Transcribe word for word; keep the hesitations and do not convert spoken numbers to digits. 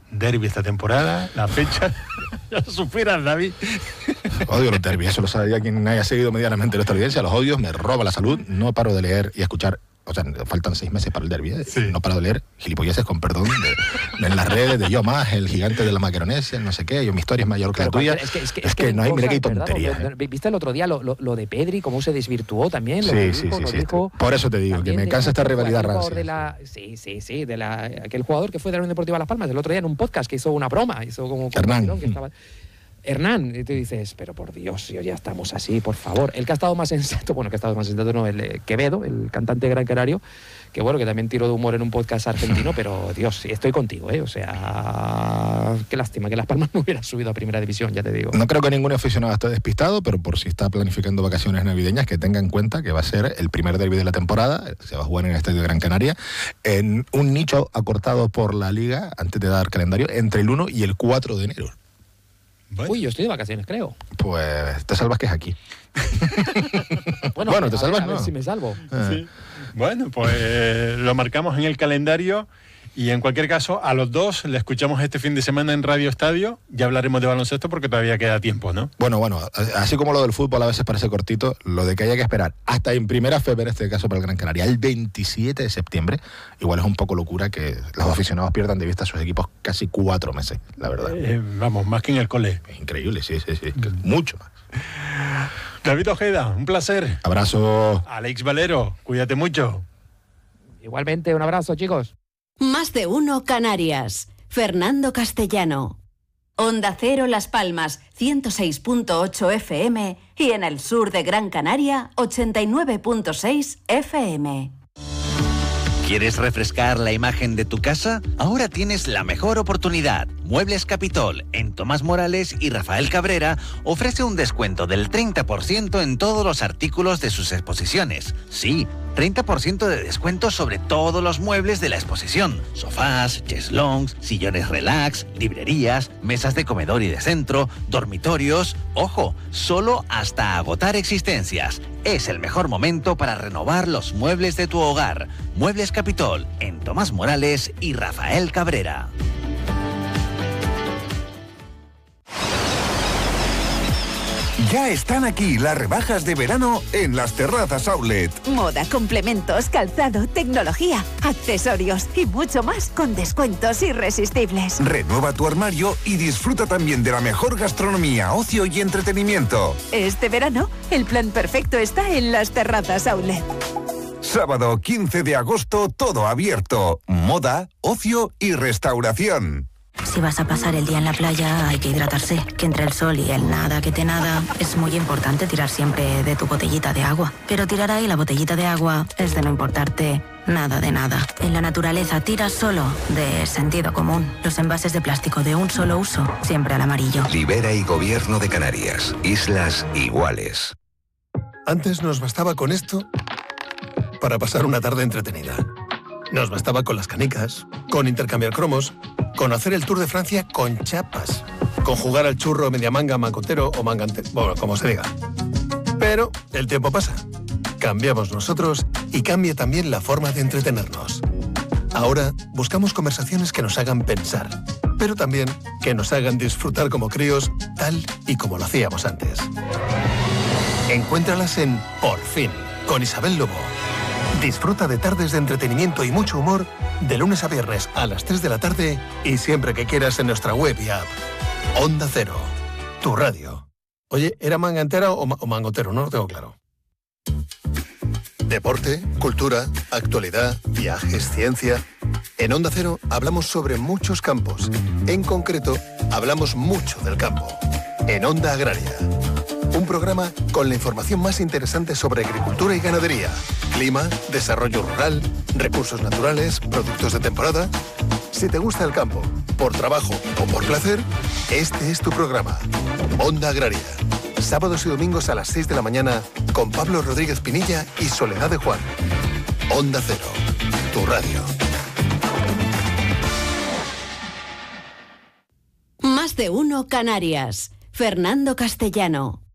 derbi esta temporada, la fecha. Ya superas, David. Odio los derbis, eso lo sabía quien haya seguido medianamente nuestra audiencia. Los odios, me roba la salud, no paro de leer y escuchar. O sea, faltan seis meses para el derbi, ¿eh? Sí. No paro de leer gilipolleces, con perdón, de, de en las redes, de yo más, el gigante de la Macaronesia, no sé qué, yo mi historia es mayor que la tuya. Es que, es que, es que, es que no hay, mira que hay tonterías. ¿Eh? ¿Viste el otro día lo, lo, lo de Pedri, cómo se desvirtuó también? Lo sí, dijo, sí, sí, sí. Dijo, por eso te digo, que me cansa esta rivalidad rancia. De la, sí, sí, sí, de la, aquel jugador que fue de la Unión Deportiva Las Palmas, el otro día en un podcast que hizo una broma, hizo como... Hernán. Que estaba, Hernán, y tú dices, pero por Dios, ya estamos así, por favor. El que ha estado más sensato, bueno, que ha estado más sensato no, el eh, Quevedo, el cantante Gran Canario, que bueno, que también tiró de humor en un podcast argentino, pero Dios, estoy contigo, ¿eh? O sea, qué lástima que Las Palmas no hubiera subido a Primera División, ya te digo. No creo que ningún aficionado esté despistado, pero por si está planificando vacaciones navideñas, que tenga en cuenta que va a ser el primer derbi de la temporada, se va a jugar en el Estadio de Gran Canaria, en un nicho acortado por la Liga, antes de dar calendario, entre el uno y el cuatro de enero. Bueno. Uy, yo estoy de vacaciones, creo. Pues te salvas que es aquí. bueno, bueno, te a salvas, ver, a ¿no? ver si me salvo. Ah. Sí. Bueno, pues eh, lo marcamos en el calendario y en cualquier caso a los dos le escuchamos este fin de semana en Radio Estadio. Ya hablaremos de baloncesto porque todavía queda tiempo, ¿no? Bueno, bueno, así como lo del fútbol a veces parece cortito, lo de que haya que esperar hasta en primera febrero, en este caso para el Gran Canaria, el veintisiete de septiembre, igual es un poco locura que los aficionados pierdan de vista a sus equipos casi cuatro meses, la verdad. Eh, vamos, más que en el cole. Es increíble, sí, sí, sí, mm. mucho más. David Ojeda, un placer. Abrazo. Alex Valero, cuídate mucho. Igualmente, un abrazo, chicos. Más de uno Canarias. Fernando Castellano. Onda Cero Las Palmas, ciento seis punto ocho F M y en el sur de Gran Canaria, ochenta y nueve punto seis F M. ¿Quieres refrescar la imagen de tu casa? Ahora tienes la mejor oportunidad. Muebles Capitol, en Tomás Morales y Rafael Cabrera, ofrece un descuento del treinta por ciento en todos los artículos de sus exposiciones. Sí, treinta por ciento de descuento sobre todos los muebles de la exposición. Sofás, cheslongs, sillones relax, librerías, mesas de comedor y de centro, dormitorios. ¡Ojo! Solo hasta agotar existencias. Es el mejor momento para renovar los muebles de tu hogar. Muebles Capitol, en Tomás Morales y Rafael Cabrera. Ya están aquí las rebajas de verano en las Terrazas Outlet. Moda, complementos, calzado, tecnología, accesorios y mucho más con descuentos irresistibles. Renueva tu armario y disfruta también de la mejor gastronomía, ocio y entretenimiento. Este verano, el plan perfecto está en las Terrazas Outlet. Sábado quince de agosto, todo abierto. Moda, ocio y restauración. Si vas a pasar el día en la playa, hay que hidratarse. Que entre el sol y el nada que te nada, es muy importante tirar siempre de tu botellita de agua. Pero tirar ahí la botellita de agua es de no importarte nada de nada. En la naturaleza tiras solo de sentido común. Los envases de plástico de un solo uso, siempre al amarillo. Libera y Gobierno de Canarias. Islas iguales. Antes nos bastaba con esto para pasar una tarde entretenida. Nos bastaba con las canicas, con intercambiar cromos, con hacer el Tour de Francia con chapas, con jugar al churro media manga, mangotero o mangante, bueno, como se diga. Pero el tiempo pasa. Cambiamos nosotros y cambia también la forma de entretenernos. Ahora buscamos conversaciones que nos hagan pensar, pero también que nos hagan disfrutar como críos, tal y como lo hacíamos antes. Encuéntralas en Por Fin, con Isabel Lobo. Disfruta de tardes de entretenimiento y mucho humor de lunes a viernes a las tres de la tarde y siempre que quieras en nuestra web y app. Onda Cero, tu radio. Oye, ¿era manga entera o, ma- o mangotero? No lo tengo claro. Deporte, cultura, actualidad, viajes, ciencia. En Onda Cero hablamos sobre muchos campos. En concreto, hablamos mucho del campo. En Onda Agraria. Un programa con la información más interesante sobre agricultura y ganadería, clima, desarrollo rural, recursos naturales, productos de temporada. Si te gusta el campo, por trabajo o por placer, este es tu programa. Onda Agraria. Sábados y domingos a las seis de la mañana con Pablo Rodríguez Pinilla y Soledad de Juan. Onda Cero, tu radio. Más de uno Canarias. Fernando Castellano.